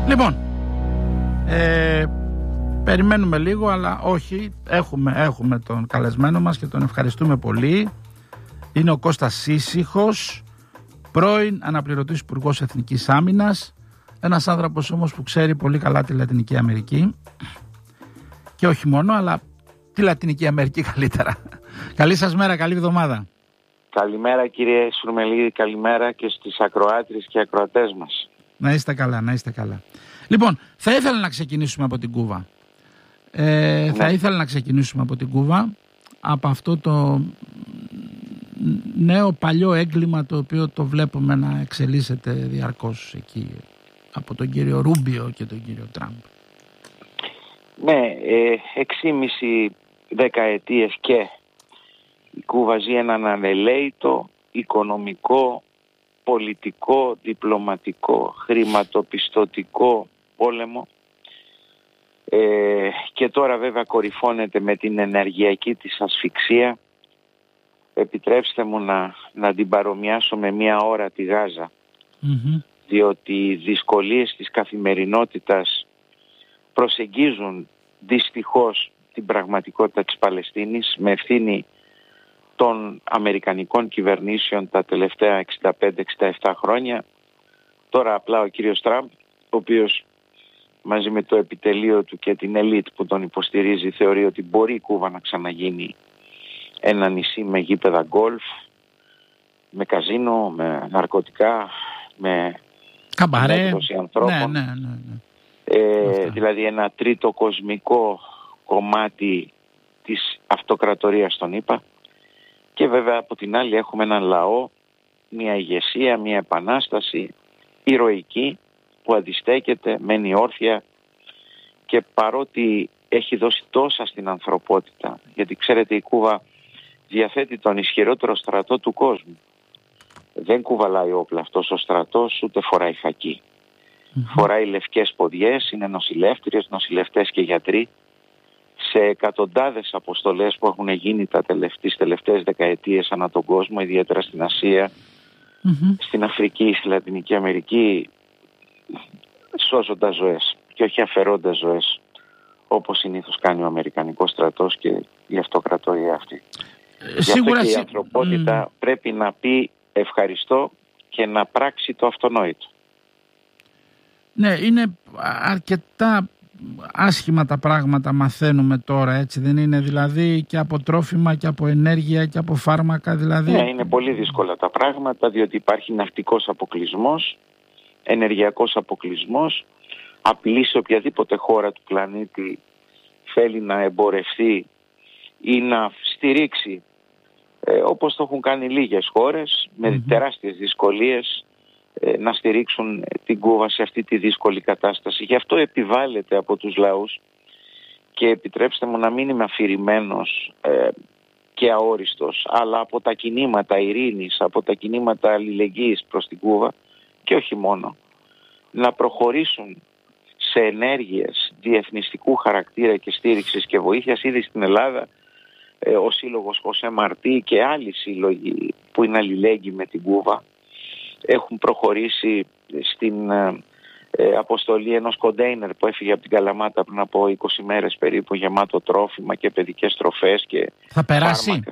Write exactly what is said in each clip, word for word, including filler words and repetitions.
Λοιπόν, ε, περιμένουμε λίγο, αλλά όχι, έχουμε, έχουμε τον καλεσμένο μας και τον ευχαριστούμε πολύ. Είναι ο Κώστας Σύσυχος, πρώην αναπληρωτής Υπουργός Εθνικής Άμυνας, ένας άνθρωπος όμως που ξέρει πολύ καλά τη Λατινική Αμερική και όχι μόνο, αλλά τη Λατινική Αμερική καλύτερα. Καλή σας μέρα, καλή εβδομάδα. Καλημέρα κύριε Σουρμελίδη, καλημέρα και στις ακροάτριες και ακροατές μας. Να είστε καλά, να είστε καλά. Λοιπόν, θα ήθελα να ξεκινήσουμε από την Κούβα. Ε, ναι. Θα ήθελα να ξεκινήσουμε από την Κούβα, από αυτό το νέο παλιό έγκλημα το οποίο το βλέπουμε να εξελίσσεται διαρκώς εκεί από τον κύριο Ρούμπιο και τον κύριο Τραμπ. Ναι, ε, εξήμιση δεκαετίες και η Κούβα ζει έναν ανελαίητο οικονομικό, πολιτικό, διπλωματικό, χρηματοπιστωτικό πόλεμο ε, και τώρα βέβαια κορυφώνεται με την ενεργειακή της ασφυξία. Επιτρέψτε μου να, να την παρομοιάσω με μία ώρα τη Γάζα, mm-hmm. διότι οι δυσκολίες της καθημερινότητας προσεγγίζουν δυστυχώς την πραγματικότητα της Παλαιστίνης με ευθύνη των αμερικανικών κυβερνήσεων τα τελευταία εξήντα πέντε εξήντα επτά χρόνια. Τώρα απλά ο κύριος Τραμπ, ο οποίος μαζί με το επιτελείο του και την ελίτ που τον υποστηρίζει θεωρεί ότι μπορεί η Κούβα να ξαναγίνει ένα νησί με γήπεδα γκολφ, με καζίνο, με ναρκωτικά, με καμπαρέ ανθρώπων. Ναι, ναι, ναι, ναι. Ε, δηλαδή ένα τρίτο κοσμικό κομμάτι της αυτοκρατορίας των ΗΠΑ. Και βέβαια από την άλλη έχουμε έναν λαό, μια ηγεσία, μια επανάσταση ηρωική που αντιστέκεται, μένει όρθια και παρότι έχει δώσει τόσα στην ανθρωπότητα, γιατί ξέρετε η Κούβα διαθέτει τον ισχυρότερο στρατό του κόσμου. Δεν κουβαλάει όπλα αυτός ο στρατός, ούτε φοράει χακί. Mm-hmm. Φοράει λευκές ποδιές, είναι νοσηλεύτριες, νοσηλευτές και γιατροί. Σε εκατοντάδες αποστολές που έχουν γίνει τα τελευταίες, τελευταίες δεκαετίες ανά τον κόσμο, ιδιαίτερα στην Ασία, mm-hmm. στην Αφρική, στη Λατινική Αμερική, σώζοντας ζωές και όχι αφαιρώντας ζωές, όπως συνήθως κάνει ο Αμερικανικός στρατός και η αυτοκρατορία αυτή. Ε, Γι' αυτό και η ανθρωπότητα mm. πρέπει να πει ευχαριστώ και να πράξει το αυτονόητο. Ναι, είναι αρκετά άσχημα τα πράγματα, μαθαίνουμε τώρα, έτσι δεν είναι? Δηλαδή και από τρόφιμα και από ενέργεια και από φάρμακα δηλαδή. Ναι, είναι πολύ δύσκολα τα πράγματα, διότι υπάρχει ναυτικός αποκλεισμός, ενεργειακός αποκλεισμός, απειλή σε οποιαδήποτε χώρα του πλανήτη θέλει να εμπορευτεί ή να στηρίξει, ε, όπως το έχουν κάνει λίγες χώρες, με mm-hmm. τεράστιες δυσκολίες, ε, να στηρίξουν την Κούβα σε αυτή τη δύσκολη κατάσταση. Γι' αυτό επιβάλλεται από τους λαούς και επιτρέψτε μου να μην είμαι αφηρημένος ε, και αόριστος, αλλά από τα κινήματα ειρήνης, από τα κινήματα αλληλεγγύης προς την Κούβα και όχι μόνο, να προχωρήσουν σε ενέργειες διεθνιστικού χαρακτήρα και στήριξης και βοήθειας. Ήδη στην Ελλάδα ε, ο Σύλλογος Χωσέ Μαρτί και άλλοι σύλλογοι που είναι αλληλέγγυοι με την Κούβα έχουν προχωρήσει στην ε, ε, αποστολή ενός κοντέινερ που έφυγε από την Καλαμάτα πριν από είκοσι μέρες περίπου, γεμάτο τρόφιμα και παιδικές τροφές και θα περάσει. Φάρμακα.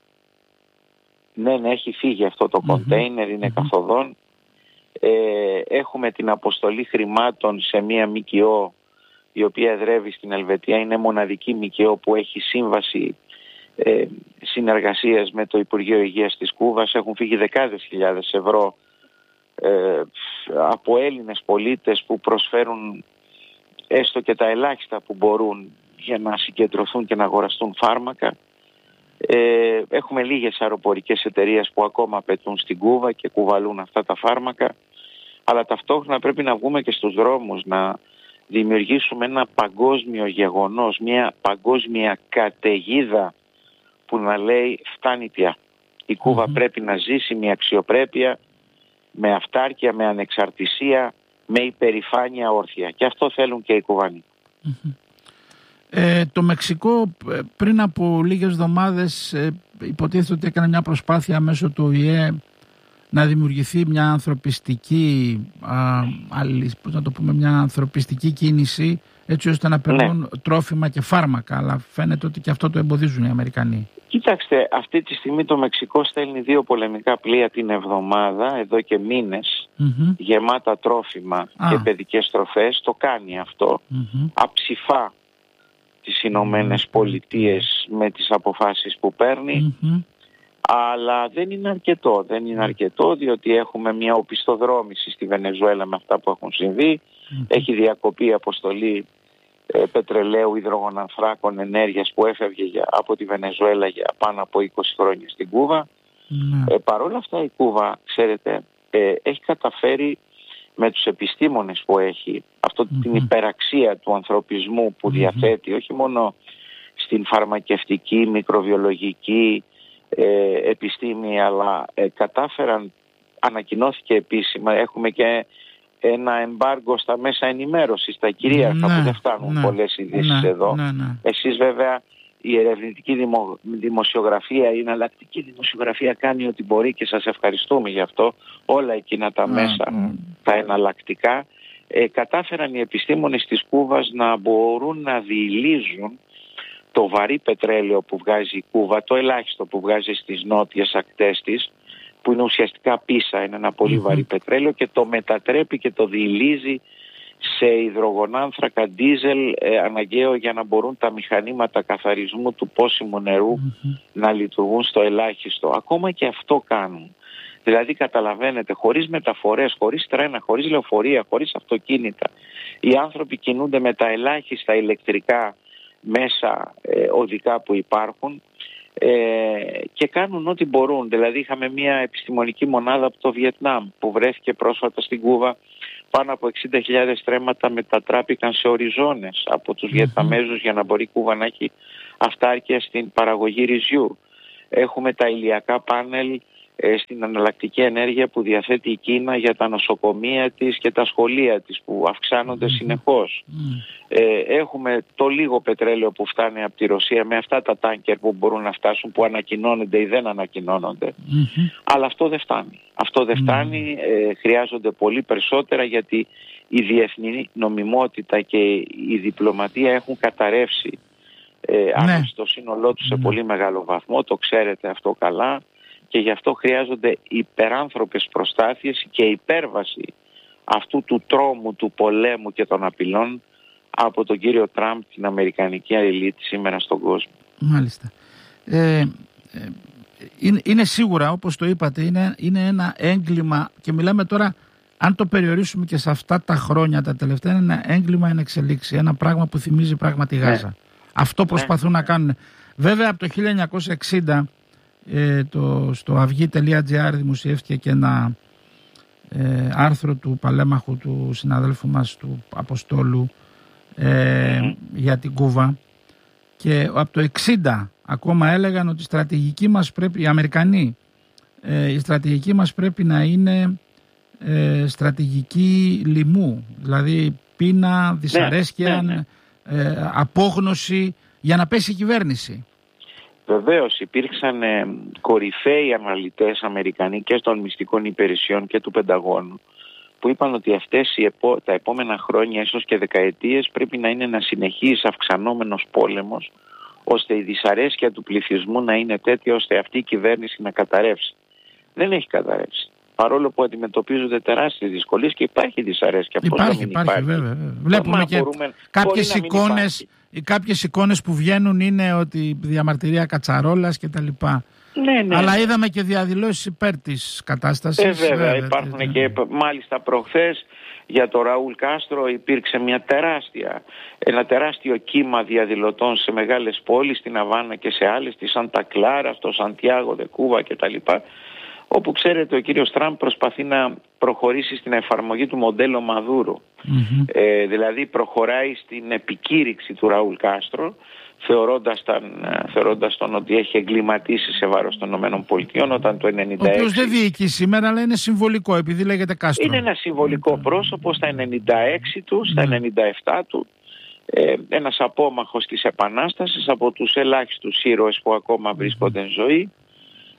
Ναι, ναι, έχει φύγει αυτό το mm-hmm. κοντέινερ, είναι mm-hmm. καθοδόν. Ε, έχουμε την αποστολή χρημάτων σε μία ΜΚΟ η οποία εδρεύει στην Ελβετία. Είναι μοναδική ΜΚΟ που έχει σύμβαση ε, συνεργασίας με το Υπουργείο Υγείας της Κούβας. Έχουν φύγει δεκάδες χιλιάδες ευρώ ε, από Έλληνες πολίτες που προσφέρουν έστω και τα ελάχιστα που μπορούν για να συγκεντρωθούν και να αγοραστούν φάρμακα. Ε, έχουμε λίγες αεροπορικές εταιρείες που ακόμα πετούν στην Κούβα και κουβαλούν αυτά τα φάρμακα, αλλά ταυτόχρονα πρέπει να βγούμε και στους δρόμους, να δημιουργήσουμε ένα παγκόσμιο γεγονός, μια παγκόσμια καταιγίδα που να λέει φτάνει πια. Η Κούβα mm-hmm. πρέπει να ζήσει με αξιοπρέπεια, με αυτάρκεια, με ανεξαρτησία, με υπερηφάνεια όρθια. Και αυτό θέλουν και οι Κουβανοί. Mm-hmm. Ε, το Μεξικό πριν από λίγες εβδομάδες ε, υποτίθεται ότι έκανε μια προσπάθεια μέσω του Ο Η Ε να δημιουργηθεί μια ανθρωπιστική, α, άλλη, πώς να το πούμε, μια ανθρωπιστική κίνηση, έτσι ώστε να περνούν ναι. τρόφιμα και φάρμακα, αλλά φαίνεται ότι και αυτό το εμποδίζουν οι Αμερικανοί. Κοιτάξτε, αυτή τη στιγμή το Μεξικό στέλνει δύο πολεμικά πλοία την εβδομάδα, εδώ και μήνες, mm-hmm. γεμάτα τρόφιμα ah. και παιδικές τροφές. Το κάνει αυτό, mm-hmm. αψηφά τις Ηνωμένες mm-hmm. Πολιτείες με τις αποφάσεις που παίρνει, mm-hmm. αλλά δεν είναι αρκετό. Δεν είναι αρκετό, διότι έχουμε μια οπισθοδρόμηση στη Βενεζουέλα με αυτά που έχουν συμβεί. Mm-hmm. Έχει διακοπεί η αποστολή ε, πετρελαίου, υδρογονανθράκων, ενέργειας που έφευγε για, από τη Βενεζουέλα για πάνω από είκοσι χρόνια στην Κούβα. Mm-hmm. Ε, Παρ' όλα αυτά η Κούβα, ξέρετε, ε, έχει καταφέρει με τους επιστήμονες που έχει, αυτό mm-hmm. την υπεραξία του ανθρωπισμού που mm-hmm. διαθέτει, όχι μόνο στην φαρμακευτική, μικροβιολογική ε, επιστήμη, αλλά ε, κατάφεραν, ανακοινώθηκε επίσημα, έχουμε και ένα εμπάργκο στα μέσα ενημέρωσης, στα κυρίαρχα, ναι, που δεν φτάνουν ναι, πολλές ειδήσεις ναι, εδώ. Ναι, ναι. Εσείς βέβαια η ερευνητική δημο, δημοσιογραφία, η εναλλακτική δημοσιογραφία κάνει ό,τι μπορεί και σας ευχαριστούμε γι' αυτό. Όλα εκείνα τα μέσα, mm. τα εναλλακτικά, ε, κατάφεραν οι επιστήμονες της Κούβας να μπορούν να διηλίζουν το βαρύ πετρέλαιο που βγάζει η Κούβα, το ελάχιστο που βγάζει στις νότιες ακτές της, που είναι ουσιαστικά πίσα, είναι ένα πολύ mm-hmm. βαρύ πετρέλαιο, και το μετατρέπει και το διηλίζει σε υδρογονάνθρακα, ντίζελ, ε, αναγκαίο για να μπορούν τα μηχανήματα καθαρισμού του πόσιμου νερού mm-hmm. να λειτουργούν στο ελάχιστο. Ακόμα και αυτό κάνουν. Δηλαδή καταλαβαίνετε, χωρίς μεταφορές, χωρίς τρένα, χωρίς λεωφορεία, χωρίς αυτοκίνητα, οι άνθρωποι κινούνται με τα ελάχιστα ηλεκτρικά μέσα ε, οδικά που υπάρχουν, ε, και κάνουν ό,τι μπορούν. Δηλαδή είχαμε μια επιστημονική μονάδα από το Βιετνάμ που βρέθηκε πρόσφατα στην Κούβα. Πάνω από εξήντα χιλιάδες στρέμματα μετατράπηκαν σε οριζόνες από τους mm-hmm. Βιετναμέζους για να μπορεί η Κούβα να έχει αυτάρκεια στην παραγωγή ρυζιού. Έχουμε τα ηλιακά πάνελ ε, στην εναλλακτική ενέργεια που διαθέτει η Κίνα για τα νοσοκομεία της και τα σχολεία της που αυξάνονται mm-hmm. συνεχώς. Mm-hmm. Ε, έχουμε το λίγο πετρέλαιο που φτάνει από τη Ρωσία με αυτά τα τάνκερ που μπορούν να φτάσουν, που ανακοινώνονται ή δεν ανακοινώνονται. Mm-hmm. Αλλά αυτό δεν φτάνει. Αυτό δεν φτάνει, ε, χρειάζονται πολύ περισσότερα, γιατί η διεθνή νομιμότητα και η διπλωματία έχουν καταρρεύσει ε, ναι. στο σύνολό τους σε ναι. πολύ μεγάλο βαθμό, το ξέρετε αυτό καλά, και γι' αυτό χρειάζονται υπεράνθρωπες προστάθειες και υπέρβαση αυτού του τρόμου, του πολέμου και των απειλών από τον κύριο Τραμπ, την αμερικανική ελίτ σήμερα στον κόσμο. Μάλιστα. Ε, ε, είναι, είναι σίγουρα, όπως το είπατε, είναι, είναι ένα έγκλημα, και μιλάμε τώρα, αν το περιορίσουμε και σε αυτά τα χρόνια τα τελευταία, είναι ένα έγκλημα εν εξελίξη, ένα πράγμα που θυμίζει πράγματι Γάζα. Ναι. Αυτό προσπαθούν ναι. να κάνουν. Βέβαια από το χίλια εννιακόσια εξήντα ε, το, στο αυγή τελεία τζι άρ δημοσιεύτηκε και ένα ε, άρθρο του παλέμαχου του συναδέλφου μας του Αποστόλου ε, mm-hmm. για την Κούβα, και από το εξήντα ακόμα έλεγαν ότι η στρατηγική μας πρέπει, οι Αμερικανοί, ε, η στρατηγική μας πρέπει να είναι ε, στρατηγική λοιμού, δηλαδή πείνα, δυσαρέσκεια, ναι, ναι, ναι. Ε, απόγνωση, για να πέσει η κυβέρνηση. Βεβαίως υπήρξαν ε, κορυφαίοι αναλυτές Αμερικανοί και των μυστικών υπηρεσιών και του Πενταγώνου, που είπαν ότι αυτές οι επο... τα επόμενα χρόνια, ίσως και δεκαετίες, πρέπει να είναι ένα συνεχής αυξανόμενος πόλεμος, ώστε η δυσαρέσκεια του πληθυσμού να είναι τέτοια ώστε αυτή η κυβέρνηση να καταρρεύσει. Δεν έχει καταρρεύσει. Παρόλο που αντιμετωπίζονται τεράστιες δυσκολίες και υπάρχει δυσαρέσκεια. Υπάρχει, υπάρχει, υπάρχει, βέβαια. Βλέπουμε Μα και μπορούμε... κάποιες εικόνες, κάποιες εικόνες που βγαίνουν είναι ότι διαμαρτυρία Κατσαρόλας και τα λοιπά. Ναι, ναι. Αλλά είδαμε και διαδηλώσεις υπέρ της κατάστασης. Ε, βέβαια, βέβαια, υπάρχουν ναι. και μάλιστα προχθές για το Ραούλ Κάστρο υπήρξε μια τεράστια, ένα τεράστιο κύμα διαδηλωτών σε μεγάλες πόλεις, στην Αβάνα και σε άλλες, στη Σάντα Κλάρα, στο Σαντιάγο Δε Κούβα κτλ. Όπου ξέρετε ο κύριος Τραμπ προσπαθεί να προχωρήσει στην εφαρμογή του μοντέλου Μαδούρο. Mm-hmm. Ε, δηλαδή προχωράει στην επικήρυξη του Ραούλ Κάστρο, θεωρώντας τον, θεωρώντας τον ότι έχει εγκληματίσει σε βάρος των ΗΠΑ όταν το ενενήντα έξι... Ο οποίος δεν διοικεί σήμερα, αλλά είναι συμβολικό επειδή λέγεται Κάστρο. Είναι ένα συμβολικό πρόσωπο στα ενενήντα έξι του, στα ενενήντα επτά του, ε, ένας απόμαχος της Επανάστασης, από τους ελάχιστους ήρωες που ακόμα βρίσκονται εν ζωή.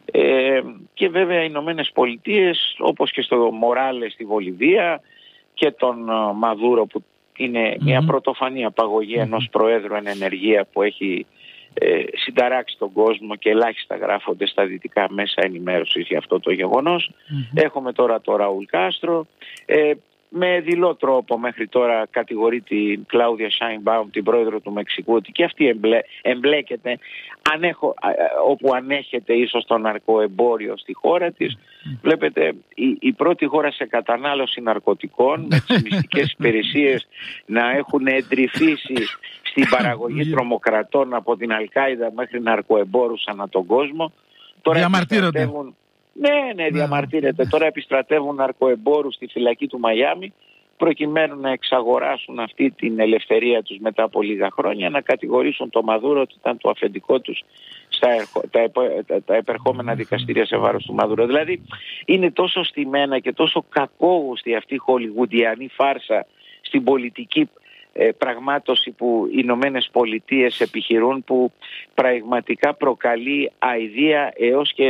Ε, και βέβαια οι Ηνωμένες Πολιτείες, όπως και στο Μοράλες στη Βολιβία και τον uh, Μαδούρο, που είναι mm-hmm. μια πρωτοφανή απαγωγή mm-hmm. ενός προέδρου εν ενεργεία που έχει ε, συνταράξει τον κόσμο και ελάχιστα γράφονται στα δυτικά μέσα ενημέρωσης για αυτό το γεγονός. Mm-hmm. Έχουμε τώρα το Ραούλ Κάστρο. Ε, με δειλό τρόπο μέχρι τώρα κατηγορεί την Κλάουδια Σάινμπαουμ, την πρόεδρο του Μεξικού, ότι και αυτή εμπλέ, εμπλέκεται ανέχω, όπου ανέχεται ίσως το ναρκοεμπόριο στη χώρα της. Βλέπετε, η, η πρώτη χώρα σε κατανάλωση ναρκωτικών, με τις μυστικές υπηρεσίες να έχουν εντρυφήσει στην παραγωγή τρομοκρατών από την Αλ-Κάιδα μέχρι ναρκοεμπόρους ανά τον κόσμο. Τώρα διαμαρτύρονται. Ναι, ναι, διαμαρτύρεται. Ναι. Τώρα επιστρατεύουν ναρκοεμπόρους στη φυλακή του Μαϊάμι προκειμένου να εξαγοράσουν αυτή την ελευθερία τους μετά από λίγα χρόνια, να κατηγορήσουν το Μαδούρο ότι ήταν το αφεντικό τους στα ερχο... τα, επ... τα επερχόμενα δικαστήρια σε βάρος του Μαδούρο. Δηλαδή είναι τόσο στημένα και τόσο κακόγουστη αυτή η χολιγουντιανή φάρσα στην πολιτική ε, πραγμάτωση που οι Ηνωμένες Πολιτείες επιχειρούν, που πραγματικά προκαλεί αηδία έως και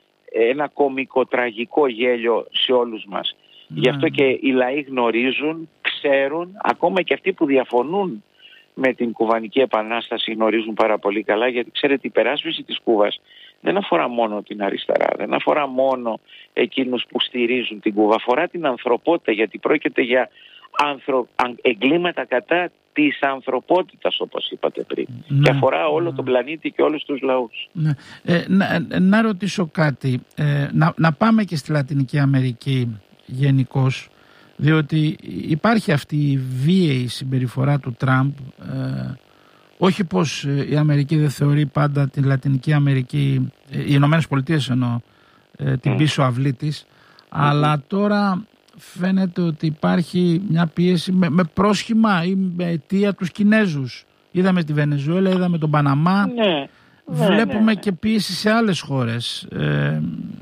ένα κωμικοτραγικό γέλιο σε όλους μας. Mm. Γι' αυτό και οι λαοί γνωρίζουν, ξέρουν, ακόμα και αυτοί που διαφωνούν με την Κουβανική Επανάσταση γνωρίζουν πάρα πολύ καλά, γιατί ξέρετε, η υπεράσπιση της Κούβας δεν αφορά μόνο την αριστερά, δεν αφορά μόνο εκείνους που στηρίζουν την Κούβα, αφορά την ανθρωπότητα, γιατί πρόκειται για ανθρω... εγκλήματα κατά της ανθρωπότητας, όπως είπατε πριν. Ναι, και αφορά όλο ναι. τον πλανήτη και όλους τους λαούς. Ναι. Ε, να, να ρωτήσω κάτι. Ε, να, να πάμε και στη Λατινική Αμερική γενικώς, διότι υπάρχει αυτή η βίαιη συμπεριφορά του Τραμπ. Ε, όχι πως η Αμερική δεν θεωρεί πάντα την Λατινική Αμερική, ε, οι Ηνωμένες Πολιτείες εννοώ, ε, την mm. πίσω αυλή της, mm-hmm. αλλά τώρα φαίνεται ότι υπάρχει μια πίεση με, με πρόσχημα ή με αιτία τους Κινέζους. Είδαμε τη Βενεζουέλα, είδαμε τον Παναμά. Ναι, βλέπουμε ναι, ναι. και πίεση σε άλλες χώρες. Ε,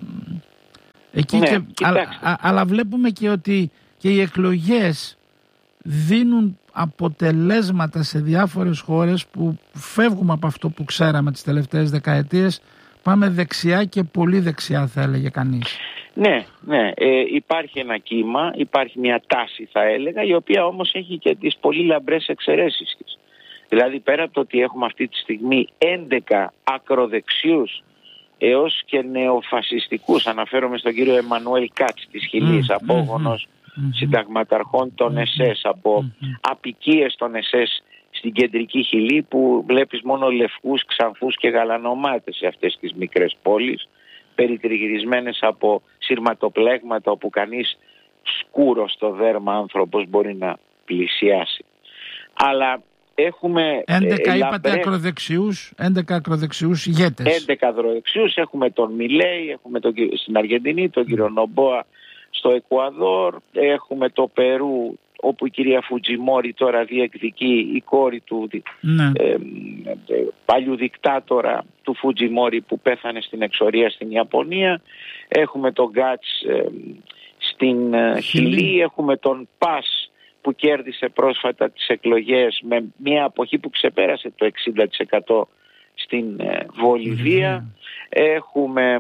εκεί ναι, και, α, α, αλλά βλέπουμε και ότι και οι εκλογές δίνουν αποτελέσματα σε διάφορες χώρες που φεύγουμε από αυτό που ξέραμε τις τελευταίες δεκαετίες. Πάμε δεξιά και πολύ δεξιά, θα έλεγε κανείς. Ναι, ναι. Ε, υπάρχει ένα κύμα, υπάρχει μια τάση, θα έλεγα, η οποία όμως έχει και τις πολύ λαμπρές εξαιρέσεις της. Δηλαδή, πέρα από το ότι έχουμε αυτή τη στιγμή έντεκα ακροδεξιούς έως και νεοφασιστικούς, αναφέρομαι στον κύριο Εμμανουέλ Κάτς της Χιλής, mm, απόγονος mm, mm, συνταγματαρχών των mm, ες ες, από mm, απικίες των ες ες στην κεντρική Χιλή, που βλέπεις μόνο λευκούς, ξανθούς και γαλανομάτες σε αυτές τις μικρές πόλεις, περιτριγυρισμένες από σειρματοπλέγματα όπου κανείς σκούρο στο δέρμα άνθρωπος μπορεί να πλησιάσει. Αλλά έχουμε έντεκα ε, είπατε λαμπρέ... ακροδεξιούς, έντεκα ακροδεξιούς ηγέτες. έντεκα ακροδεξιούς, έχουμε τον Μιλέι, έχουμε τον, στην Αργεντινή, τον κύριο Νομπόα στο Εκουαδόρ, έχουμε το Περού, όπου η κυρία Φουτζιμόρι τώρα διεκδικεί, η κόρη του ναι. ε, ε, παλιού δικτάτορα του Φουτζιμόρι που πέθανε στην εξορία στην Ιαπωνία. Έχουμε τον Γκάτς ε, στην ε, Χιλή, έχουμε τον Πας που κέρδισε πρόσφατα τις εκλογές με μια αποχή που ξεπέρασε το εξήντα τοις εκατό στην ε, Βολιβία. Mm. Έχουμε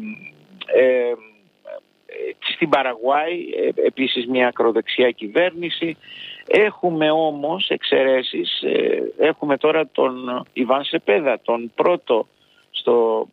ε, στην Παραγουάη επίσης μια ακροδεξιά κυβέρνηση. Έχουμε όμως εξαιρέσεις. Έχουμε τώρα τον Ιβάν Σεπέδα, τον πρώτο στο,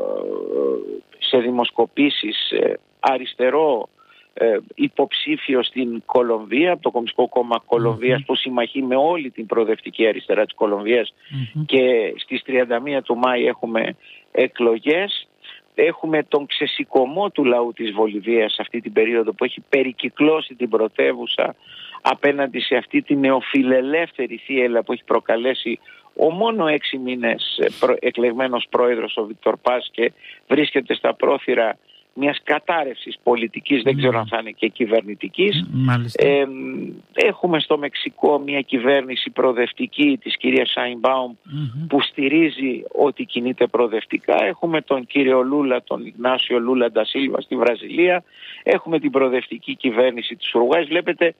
σε δημοσκοπήσεις αριστερό υποψήφιο στην Κολομβία, από το Κομμουνιστικό Κόμμα Κολομβίας, mm-hmm. που συμμαχεί με όλη την προοδευτική αριστερά της Κολομβίας, mm-hmm. και στις τριάντα μία του Μάη έχουμε εκλογές. Έχουμε τον ξεσηκωμό του λαού της Βολιβίας αυτή την περίοδο, που έχει περικυκλώσει την πρωτεύουσα απέναντι σε αυτή την νεοφιλελεύθερη θύελλα που έχει προκαλέσει ο μόνο έξι μήνες εκλεγμένος πρόεδρος ο Βίκτορ Πας, και βρίσκεται στα πρόθυρα μιας κατάρρευσης πολιτικής, δεν ξέρω αν θα είναι και κυβερνητικής. Ε, έχουμε στο Μεξικό μια κυβέρνηση προοδευτική της κυρίας Σάινμπαουμ mm-hmm. που στηρίζει ότι κινείται προοδευτικά. Έχουμε τον κύριο Λούλα, τον Ιγνάσιο Λούλα ντα Σίλβα στη Βραζιλία. Έχουμε την προοδευτική κυβέρνηση της Ουρουάης. Βλέπετε,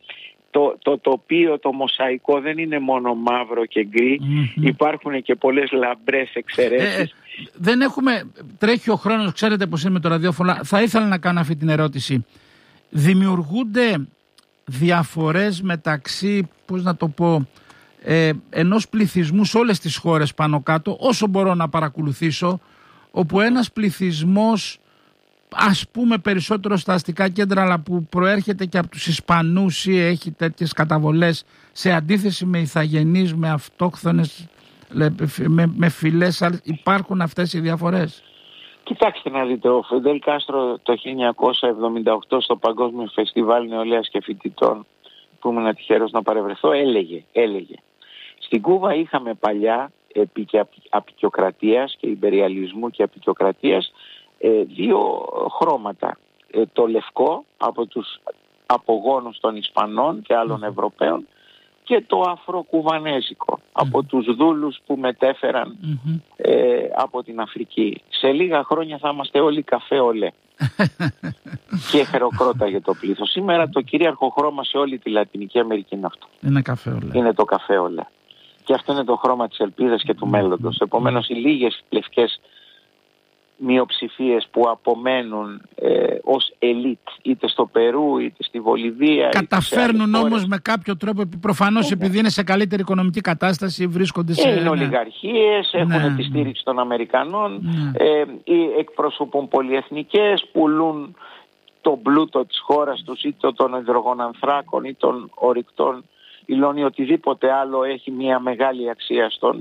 το, το τοπίο, το μοσαϊκό δεν είναι μόνο μαύρο και γκρι, mm-hmm. υπάρχουν και πολλές λαμπρές εξαιρέσεις. Ε, ε, δεν έχουμε, τρέχει ο χρόνος, ξέρετε πως είναι με το ραδιόφωνο, θα ήθελα να κάνω αυτή την ερώτηση. Δημιουργούνται διαφορές μεταξύ, πώς να το πω, ε, ενός πληθυσμού σε όλες τις χώρες πάνω κάτω, όσο μπορώ να παρακολουθήσω, όπου ένας πληθυσμός, ας πούμε περισσότερο στα αστικά κέντρα, αλλά που προέρχεται και από τους Ισπανούς ή έχει τέτοιες καταβολές, σε αντίθεση με ηθαγενείς, με αυτόχθονες, με, με φυλές, υπάρχουν αυτές οι διαφορές? Κοιτάξτε να δείτε, ο Φιντέλ Κάστρο το χίλια εννιακόσια εβδομήντα οκτώ στο Παγκόσμιο Φεστιβάλ Νεολαίας και Φοιτητών, που ήμουν τυχερός να παρευρεθώ, έλεγε, έλεγε στην Κούβα είχαμε παλιά επί και απικιοκρατίας και ιμπεριαλισμού και απικιοκρατίας ε, δύο χρώματα. Ε, το λευκό από τους απογόνους των Ισπανών και άλλων Ευρωπαίων και το αφροκουβανέζικο mm-hmm. από τους δούλους που μετέφεραν mm-hmm. ε, από την Αφρική. Σε λίγα χρόνια θα είμαστε όλοι καφέ ολέ. Και χεροκρόταγε το πλήθος. Σήμερα το κυρίαρχο χρώμα σε όλη τη Λατινική Αμερική είναι αυτό. Είναι καφέ ολέ. Είναι το καφέ ολέ. Και αυτό είναι το χρώμα της ελπίδας και του mm-hmm. μέλλοντος. Επομένως οι λίγες λευκές μειοψηφίες που απομένουν ε, ως ελίτ είτε στο Περού είτε στη Βολιβία, καταφέρνουν όμως με κάποιο τρόπο, προφανώς επειδή είναι σε καλύτερη οικονομική κατάσταση, βρίσκονται σε... Είναι ολιγαρχίες, έχουν ναι. τη στήριξη των Αμερικανών, ναι. ε, ή εκπροσωπούν πολυεθνικές, πουλούν τον πλούτο της χώρας τους, είτε των υδρογονανθράκων ή των ορυκτών υλών ή οτιδήποτε άλλο έχει μια μεγάλη αξία στον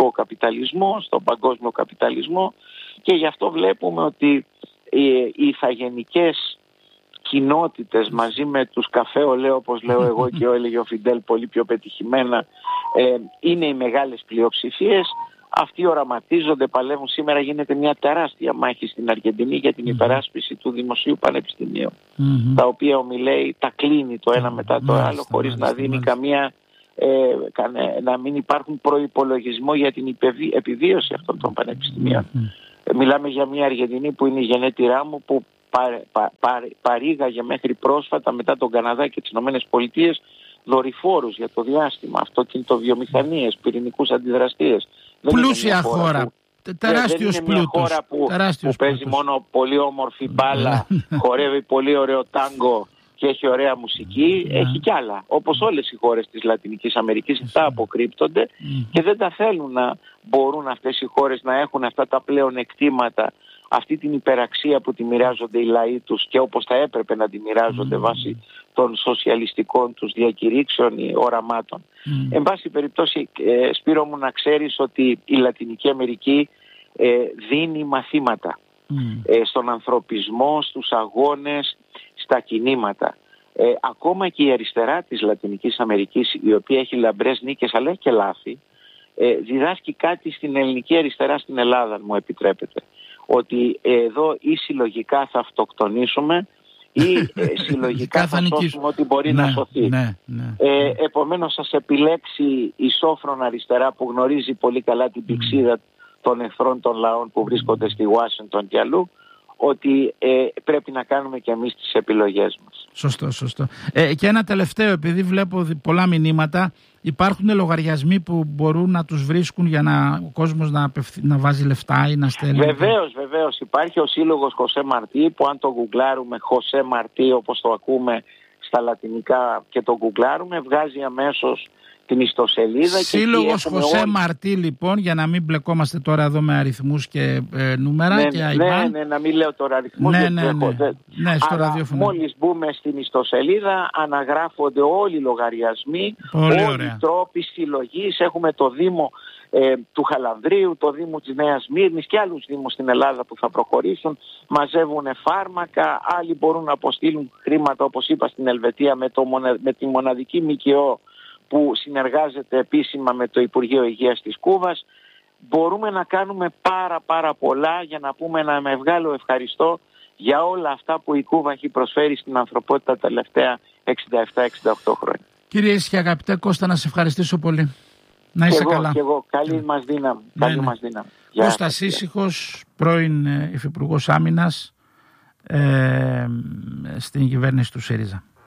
δυτικό καπιταλισμό, στον παγκόσμιο καπιταλισμό, και γι' αυτό βλέπουμε ότι οι ηθαγενικές κοινότητες μαζί με τους καφέ ολέ, όπως λέω εγώ και έλεγε ο Φιντέλ πολύ πιο πετυχημένα, ε, είναι οι μεγάλες πλειοψηφίες. Αυτοί οραματίζονται, παλεύουν. Σήμερα γίνεται μια τεράστια μάχη στην Αργεντινή για την υπεράσπιση του Δημοσίου Πανεπιστημίου, mm-hmm. τα οποία ο Μιλέι τα κλείνει το ένα μετά το άλλο, χωρίς να δίνει μάλιστα. καμία, ε, κανε, να μην υπάρχουν προϋπολογισμό για την επιβίωση αυτών των πανεπιστημίων. Mm-hmm. Μιλάμε για μια Αργεντινή που είναι η γενέτειρά μου, που πα, πα, πα, παρήγαγε μέχρι πρόσφατα μετά τον Καναδά και τις Ηνωμένες Πολιτείες δορυφόρους για το διάστημα, αυτοκινητοβιομηχανίες, πυρηνικούς αντιδραστήρες. Πλούσια χώρα. Που... Τεράστιος πλούτος. Δεν είναι μια χώρα που, που παίζει μόνο πολύ όμορφη μπάλα, χορεύει πολύ ωραίο τάγκο και έχει ωραία μουσική. Yeah. Έχει κι άλλα. Όπως όλες οι χώρες της Λατινικής Αμερικής, αυτά αποκρύπτονται mm. και δεν τα θέλουν να μπορούν αυτές οι χώρες να έχουν αυτά τα πλέον εκτήματα, αυτή την υπεραξία που τη μοιράζονται οι λαοί τους και όπως θα έπρεπε να τη μοιράζονται mm. βάσει των σοσιαλιστικών τους διακηρύξεων ή οραμάτων. Mm. Εν πάση περιπτώσει, ε, Σπύρο μου, να ξέρεις ότι η Λατινική Αμερική ε, δίνει μαθήματα mm. ε, στον ανθρωπισμό, στους αγώνες, στα κινήματα. Ε, ακόμα και η αριστερά της Λατινικής Αμερικής, η οποία έχει λαμπρές νίκες αλλά έχει και λάθη, ε, διδάσκει κάτι στην ελληνική αριστερά στην Ελλάδα, αν μου επιτρέπετε. Ότι ε, εδώ ή συλλογικά θα αυτοκτονήσουμε ή ε, συλλογικά θα σώσουμε ό,τι μπορεί ναι, να σωθεί. Ναι, ναι, ε, ναι. Επομένως σας επιλέξει η σόφρον αριστερά που γνωρίζει πολύ καλά την πηξίδα mm. των εχθρών των λαών που βρίσκονται στη Ουάσιγκτον και αλλού, ότι ε, πρέπει να κάνουμε και εμείς τις επιλογές μας. Σωστό, σωστό. Ε, και ένα τελευταίο, επειδή βλέπω πολλά μηνύματα, υπάρχουν λογαριασμοί που μπορούν να τους βρίσκουν για να ο κόσμος να, να βάζει λεφτά ή να στέλνει? Βεβαίως, βεβαίως. Υπάρχει ο σύλλογος Χωσέ Μαρτί, που αν το γκουγκλάρουμε Χωσέ Μαρτί όπως το ακούμε στα λατινικά και το γκουγκλάρουμε, βγάζει αμέσως την ιστοσελίδα. Σύλλογος Χωσέ όλοι... Μαρτί, λοιπόν, για να μην μπλεκόμαστε τώρα εδώ με αριθμούς και ε, νούμερα ναι, και αϊμπάν. Ναι, ναι, να μην λέω τώρα αριθμούς. Ναι, ναι, ναι. Έχω, ναι, στο αλλά ραδιόφωνο. Μόλις μπούμε στην ιστοσελίδα αναγράφονται όλοι οι λογαριασμοί, πολύ όλοι ωραία. οι τρόποι συλλογής. Έχουμε το Δήμο ε, του Χαλανδρίου, το Δήμο της Νέας Μύρνης και άλλους δήμους στην Ελλάδα που θα προχωρήσουν. Μαζεύουν φάρμακα, άλλοι μπορούν να αποστείλουν χρήματα, όπως είπα, στην Ελβετία με, το, με τη μοναδική ΜΚΟ που συνεργάζεται επίσημα με το Υπουργείο Υγείας της Κούβας. Μπορούμε να κάνουμε πάρα πάρα πολλά για να πούμε ένα μεγάλο ευχαριστώ για όλα αυτά που η Κούβα έχει προσφέρει στην ανθρωπότητα τα τελευταία εξήντα επτά εξήντα οκτώ χρόνια. Κύριε Ίσχυ, αγαπητέ Κώστα, να σε ευχαριστήσω πολύ. Να είσαι και εγώ, καλά. Και εγώ. Καλή μας δύναμη. Ναι, Καλή ναι. μας δύναμη. Κώστας Ίσυχος, πρώην Υφυπουργός Άμυνας ε, στην κυβέρνηση του ΣΥΡΙΖΑ.